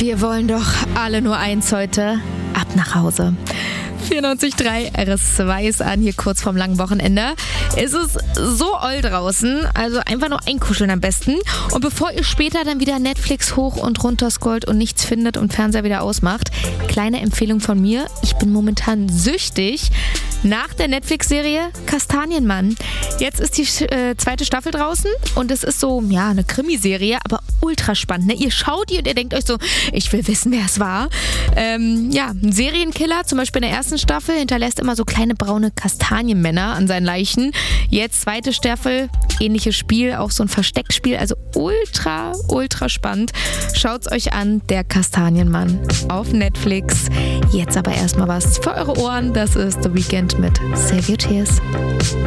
Wir wollen doch alle nur eins heute. Ab nach Hause. 94.3 RS2 ist an, hier kurz vorm langen Wochenende. Es ist so oll draußen, also einfach nur einkuscheln am besten. Und bevor ihr später dann wieder Netflix hoch und runter scrollt und nichts findet und Fernseher wieder ausmacht, kleine Empfehlung von mir. Ich bin momentan süchtig nach der Netflix-Serie Kastanienmann. Jetzt ist die zweite Staffel draußen und es ist so, ja, eine Krimiserie, aber ultra spannend. Ne? Ihr schaut die und ihr denkt euch so, ich will wissen, wer es war. Ein Serienkiller, zum Beispiel in der ersten Staffel, hinterlässt immer so kleine braune Kastanienmänner an seinen Leichen. Jetzt zweite Staffel, ähnliches Spiel, auch so ein Versteckspiel, also ultra spannend. Schaut's euch an, der Kastanienmann auf Netflix. Jetzt aber erstmal was für eure Ohren, das ist The Weeknd mit Save Your Tears.